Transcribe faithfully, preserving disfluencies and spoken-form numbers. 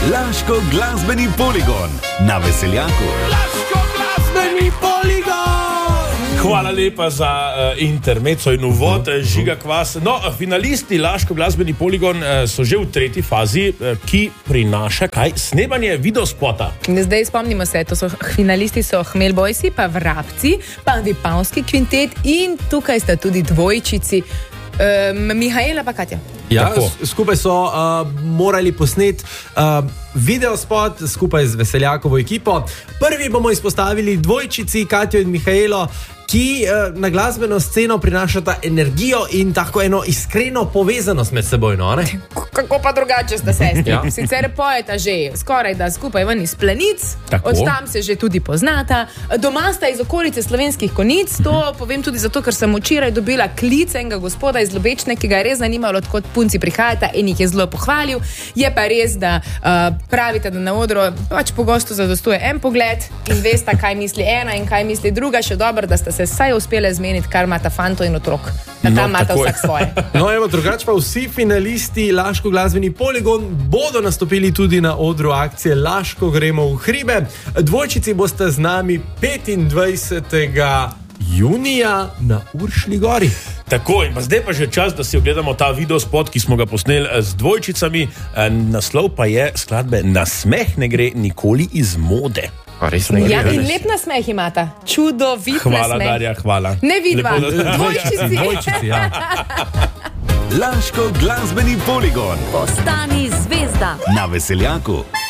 Laško glasbeni poligon na Veseljaku. Laško glasbeni poligon! Hvala lepa za uh, intermezzo in uvod, uh, Žiga Kvas. No, finalisti Laško glasbeni poligon uh, so že v tretji fazi, uh, ki prinaša kaj? Snemanje videospota. Zdaj spomnimo se, to so finalisti so Hmel Boysi, pa Vrabci, pa Vipavski kvintet in tukaj sta tudi dvojčici um, Mihaela pa Katja. Ja, skupaj so uh, morali posneti uh, videospot skupaj z Veseljakovo ekipo. Prvi bomo izpostavili dvojčici Katjo in Mihaelo, ki uh, na glasbeno sceno prinašata energijo in tako eno iskreno povezanost med seboj, no, ne? Kako pa drugače sta sestri? Ja. Sicer pojeta že skoraj da skupaj ven iz Planic, Tako. od tam se že tudi poznata. Doma sta iz okolice Slovenskih Konjic, to povem tudi zato, ker sem včeraj dobila klic enega gospoda iz Lubečne, ki ga je res zanimalo, odkot punci prihajata in jih je zelo pohvalil. Je pa res, da uh, pravite, da na odru pač pogosto zadostuje en pogled in veste, kaj misli ena in kaj misli druga. Še dobro, da sta se vsaj uspele zmeniti, kar imata fanto in otrok. Da tam imata tako je. vsak svoje. No, evo, drugače pa vsi finalisti Laško glasbeni poligon bodo nastopili tudi na odru akcije Laško gremo v hribe. Dvojčici boste z nami petindvajsetega junija na Uršlji gori. Tako, in pa zdaj pa že čas, da si ogledamo ta videospot, ki smo ga posneli z dvojčicami. E, naslov pa je skladbe Nasmeh ne gre nikoli iz mode. Ja, in lep nasmeh imata. Čudovit Hvala, nasmeh. Darja, hvala. Ne vidva, Lepo, da- dvojčici. Dvojčici, ja. Laško glasbeni poligon Postani zvezda. na Veseljaku.